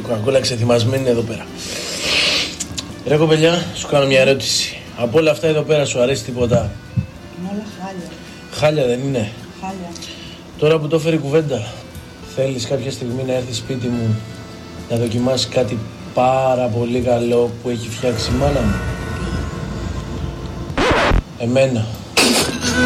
κοκακόλα ξεθυμασμένη εδώ πέρα. Ρε κοπελιά, σου κάνω μια ερώτηση. Από όλα αυτά εδώ πέρα σου αρέσει τίποτα? Είναι όλα χάλια. Χάλια δεν είναι? Χάλια. Τώρα που το έφερε η κουβέντα, θέλεις κάποια στιγμή να έρθεις σπίτι μου να δοκιμάσεις κάτι πάρα πολύ καλό που έχει φτιάξει η μάνα μου? Εμένα.